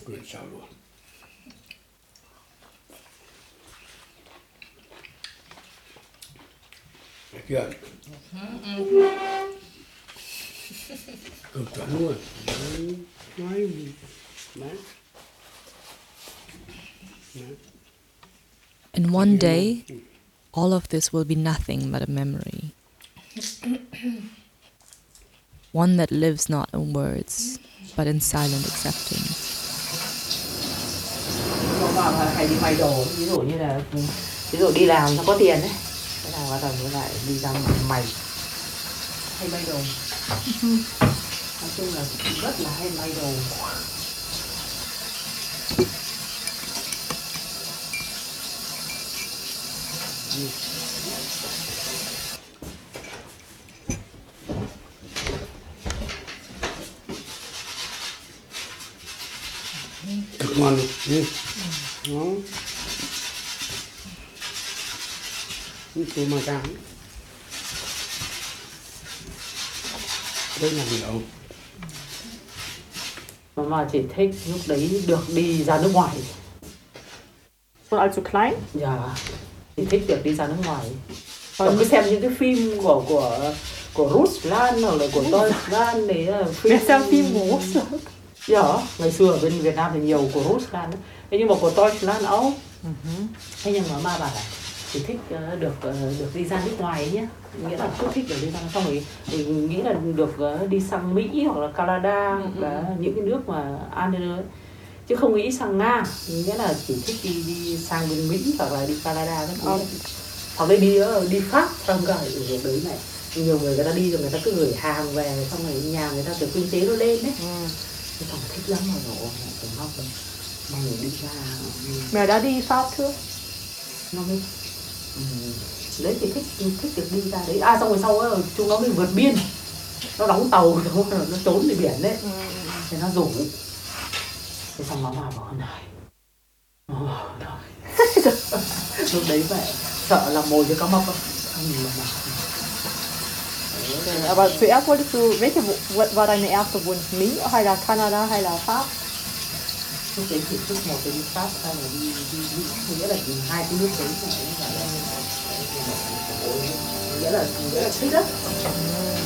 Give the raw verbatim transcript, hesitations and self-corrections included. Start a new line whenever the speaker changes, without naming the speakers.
Cười sao luôn. Thấy chưa? Cực chuẩn luôn. Nói gì? Má. Má.
And one day, all of this will be nothing but a memory. One that lives not in words, but in silent acceptance.
Bảo là hay đi may đồ, ví dụ như là ví dụ đi làm nó có tiền đấy, thế là bắt đầu mới lại đi ra mày hay may đồ. Nói chung là rất là hay may đồ.
Cực ngon luôn. Ừ. Đó. Tôi mà cám. Đây là liệu.
Mà chỉ thích lúc đấy được đi ra nước ngoài.
Und als du klein?
Dạ, chỉ thích được đi ra nước ngoài. Còn cứ xem những cái phim của của của Ruslan hoặc là của Deutschland đấy là phim.
Wer xem phim của Ruslan?
Dạ, ngày xưa ở bên Việt Nam thì nhiều của Ruslan. Thế nhưng mà của Deutschland Âu. Thế nhưng mà ba bảo là chỉ thích uh, được uh, được đi ra nước ngoài ấy nhé, nghĩa là cứ thích được đi ra, xong rồi thì nghĩ là được uh, đi sang Mỹ hoặc là Canada hoặc là những cái nước mà an ấy. Chứ không nghĩ sang Nga, nghĩa là chỉ thích đi đi sang bên Mỹ hoặc là đi Canada các thứ. Hoặc là đi đi Pháp, xong rồi ở việc đấy này nhiều người người ta đi rồi người ta cứ gửi hàng về, xong rồi nhà người ta kiểu kinh tế nó lên đấy. Ừ. Thế xong thích lắm mà rồi cũng mong mong đi ra.
Mẹ đã đi Pháp chưa?
Nó mới ừ. Đấy thì thích thích được đi ra đấy. À xong rồi sau đó chúng nó mới vượt biên, nó đóng tàu nó trốn đi biển đấy. Ừ. Thế nó rủ. Thế xong nó vào bảo này lúc đấy vậy sợ là mồi cho cá mập không? Không nhìn mà
Aber zuerst wolltest du, welche war deine erste Wunsch? Mỹ hay là Canada hay là Pháp?
Lúc đấy thì trước một cái đi Pháp hay là đi đi Mỹ, nghĩa là hai cái nước đấy là nghĩa là nghĩa là thích lắm.